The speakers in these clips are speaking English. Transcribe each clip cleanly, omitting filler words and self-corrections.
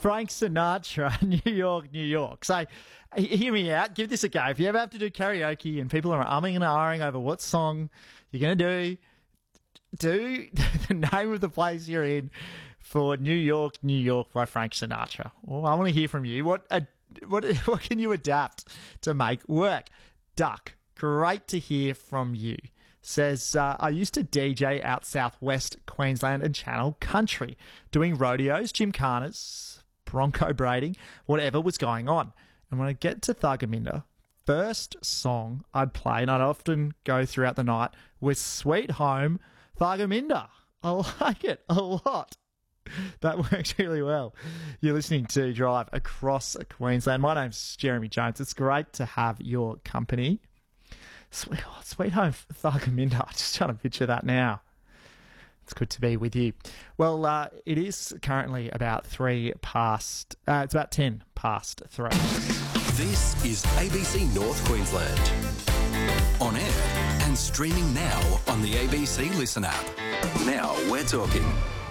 Frank Sinatra, New York, New York. So, hear me out. Give this a go. If you ever have to do karaoke and people are umming and ahhing over what song you're going to do the name of the place you're in for New York, New York by Frank Sinatra. Well, I want to hear from you. What can you adapt to make work? Duck, great to hear from you. Says, I used to DJ out southwest Queensland and Channel Country, doing rodeos, gymkhanas, bronco braiding, whatever was going on. And when I get to Thuggaminda, first song I'd play, and I'd often go throughout the night, was Sweet Home Thuggaminda. I like it a lot. That works really well. You're listening to Drive Across Queensland. My name's Jeremy Jones. It's great to have your company. Sweet Home Thuggaminda. I'm just trying to picture that now. It's good to be with you. Well, it is currently about 3 past... it's about 10 past 3. This is ABC North Queensland. On air and streaming now on the ABC Listen app. Now we're talking.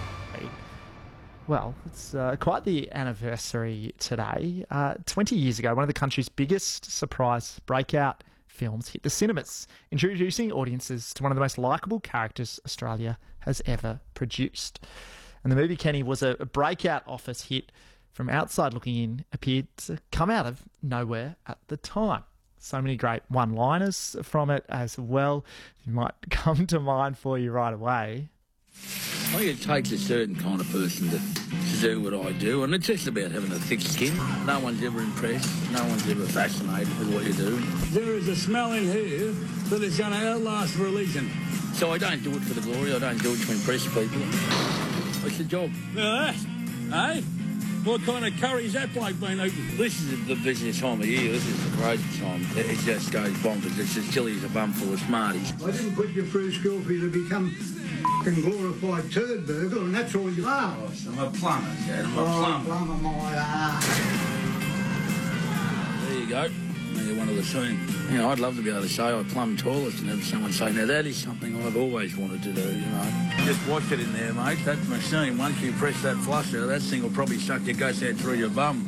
Well, it's quite the anniversary today. 20 years ago, one of the country's biggest surprise breakout films hit the cinemas, introducing audiences to one of the most likeable characters Australia has ever produced. And the movie Kenny was a breakout office hit from outside looking in, appeared to come out of nowhere at the time. So many great one-liners from it as well. It might come to mind for you right away. I think it takes a certain kind of person to do what I do, and it's just about having a thick skin. No one's ever impressed, no one's ever fascinated with what you do. There is a smell in here that is going to outlast religion. So I don't do it for the glory, I don't do it to impress people. It's the job. Now that, eh? What kind of curry's that bloke been eating? This is the busiest time of year, this is the crazy time. It just goes bonkers, it's as silly as a bum full of Smarties. I didn't put you through school for you to become glorified turd burglar, and that's all you are. Oh, I'm a plumber, Dad. I'm a plumber. My ass. There you go. Now you're one of the team. You know, I'd love to be able to say I plumb toilets and have someone say, now that is something I've always wanted to do, you know. Just wash it in there, mate. That machine, once you press that flusher, that thing will probably suck your guts out through your bum.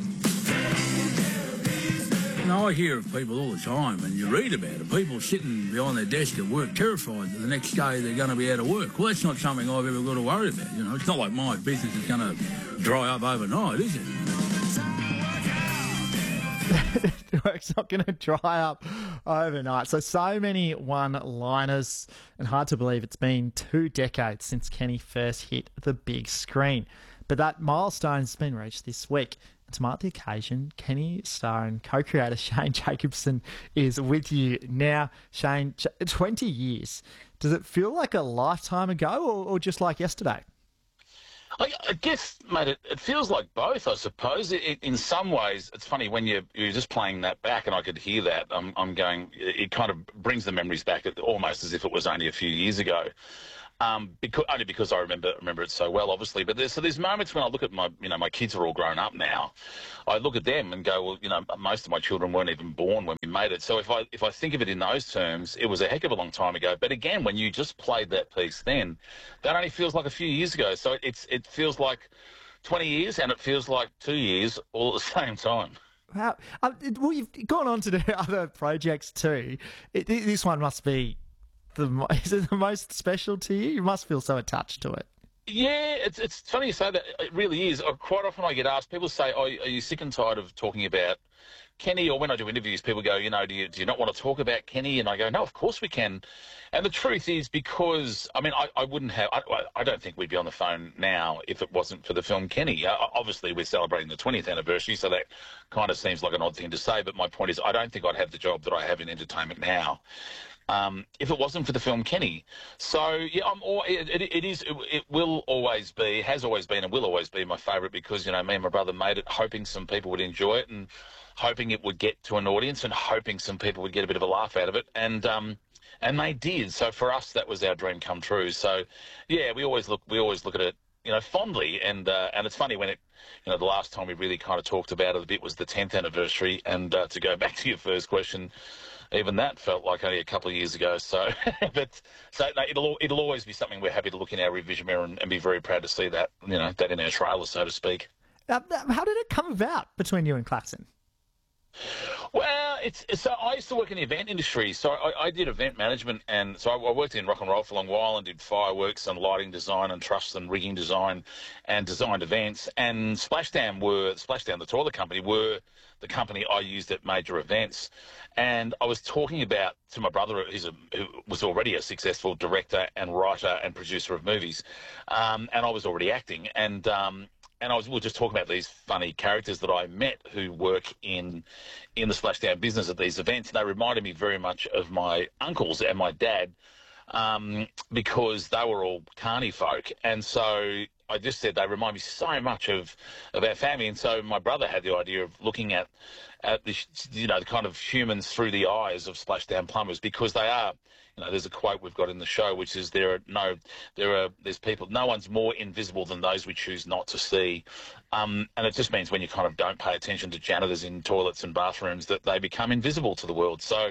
You know, I hear of people all the time, and you read about it, people sitting behind their desk at work terrified that the next day they're going to be out of work. Well, that's not something I've ever got to worry about, you know. It's not like my business is going to dry up overnight, is it? Work's not going to dry up overnight. So many one-liners, and hard to believe it's been 2 decades since Kenny first hit the big screen. But that milestone's been reached this week. To mark the occasion, Kenny star and co-creator Shane Jacobson is with you now. Shane, 20 years. Does it feel like a lifetime ago or just like yesterday? I guess, mate, it feels like both, I suppose. In some ways, it's funny when you're just playing that back, and I could hear that. I'm going, it kind of brings the memories back almost as if it was only a few years ago. Because I remember it so well, obviously. But there's moments when I look at my kids are all grown up now. I look at them and go, well, most of my children weren't even born when we made it. So if I think of it in those terms, it was a heck of a long time ago. But again, when you just played that piece then, that only feels like a few years ago. So it feels like 20 years and it feels like 2 years all at the same time. Wow. Well, you've gone on to do other projects too. This one must be is it the most special to you? You must feel so attached to it. Yeah, it's funny you say that. It really is. Quite often I get asked, people say, oh, are you sick and tired of talking about Kenny? Or when I do interviews, people go, do you not want to talk about Kenny? And I go, no, of course we can. And the truth is because, I don't think we'd be on the phone now if it wasn't for the film Kenny. Obviously, we're celebrating the 20th anniversary, so that kind of seems like an odd thing to say. But my point is, I don't think I'd have the job that I have in entertainment now if it wasn't for the film Kenny. So yeah, it will always be, has always been, and will always be my favourite because me and my brother made it hoping some people would enjoy it and hoping it would get to an audience and hoping some people would get a bit of a laugh out of it, and they did. So for us, that was our dream come true. So yeah, we always look at it fondly, and it's funny when the last time we really kind of talked about it a bit was the 10th anniversary, and to go back to your first question, even that felt like only a couple of years ago. So, it'll always be something we're happy to look in our revision mirror and be very proud to see that, that in our trailer, so to speak. How did it come about between you and Claxon? Well, so I used to work in the event industry. So I did event management, and so I worked in rock and roll for a long while and did fireworks and lighting design and truss and rigging design and designed events. And Splashdown, the toilet company, were the company I used at major events. And I was talking about to my brother, who was already a successful director and writer and producer of movies, and I was already acting. And we were just talking about these funny characters that I met who work in the Splashdown business at these events. And they reminded me very much of my uncles and my dad, because they were all carny folk. And so I just said they remind me so much of our family. And so my brother had the idea of looking at the, the kind of humans through the eyes of Splashdown plumbers, because they are. There's a quote we've got in the show, which is there's people, no one's more invisible than those we choose not to see. And it just means when you kind of don't pay attention to janitors in toilets and bathrooms, that they become invisible to the world. So,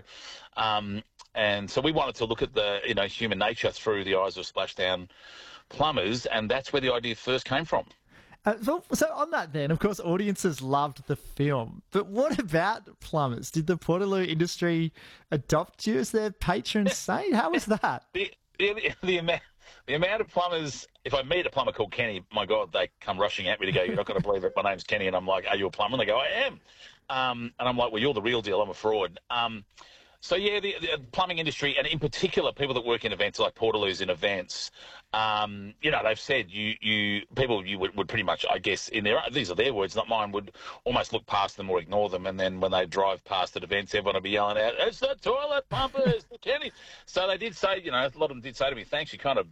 and so we wanted to look at the, human nature through the eyes of Splashdown plumbers, and that's where the idea first came from. So on that then, of course, audiences loved the film. But what about plumbers? Did the Portaloo industry adopt you as their patron saint? How was that? The amount of plumbers, if I meet a plumber called Kenny, my God, they come rushing at me to go, "You're not going to believe it, my name's Kenny." And I'm like, "Are you a plumber?" And they go, "I am." And I'm like, "Well, you're the real deal. I'm a fraud." So, yeah, the plumbing industry, and in particular people that work in events like Portaloo's in events, they've said people would pretty much, I guess, these are their words, not mine, would almost look past them or ignore them. And then when they drive past at events, everyone would be yelling out, "It's the toilet pumpers, the Kenny." So they did say, a lot of them did say to me, "Thanks, you kind of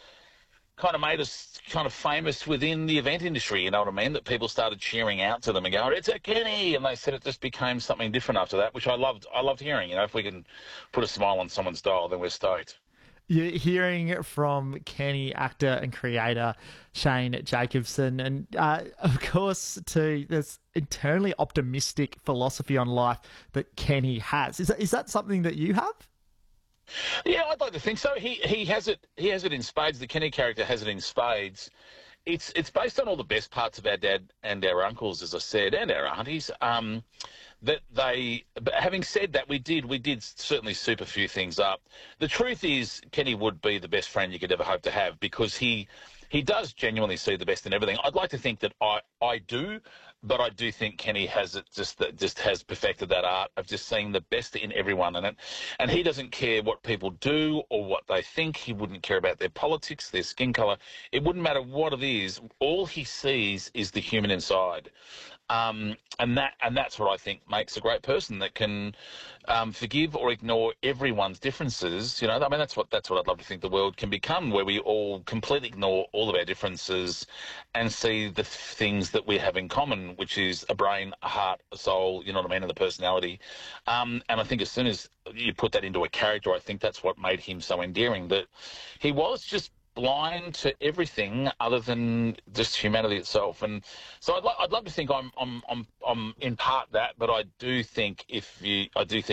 made us kind of famous within the event industry," you know what I mean? That people started cheering out to them and going, "It's a Kenny," and they said it just became something different after that, which I loved hearing. If we can put a smile on someone's dial, then we're stoked. You're hearing from Kenny, actor and creator Shane Jacobson, and of course, too, there's internally optimistic philosophy on life that Kenny has. Is that something that you have? Yeah, I'd like to think so. He has it. He has it in spades. The Kenny character has it in spades. It's based on all the best parts of our dad and our uncles, as I said, and our aunties. But having said that, we did certainly soup a few things up. The truth is, Kenny would be the best friend you could ever hope to have, because he does genuinely see the best in everything. I'd like to think that I do. But I do think Kenny has it just has perfected that art of just seeing the best in everyone in it. And he doesn't care what people do or what they think. He wouldn't care about their politics, their skin colour. It wouldn't matter what it is. All he sees is the human inside. And that's what I think makes a great person, that can forgive or ignore everyone's differences. That's what I'd love to think the world can become, where we all completely ignore all of our differences and see the things that we have in common, which is a brain, a heart, a soul, and the personality. And I think as soon as you put that into a character, I think that's what made him so endearing, that he was just blind to everything other than just humanity itself. And so I'd love to think I'm in part that, but I do think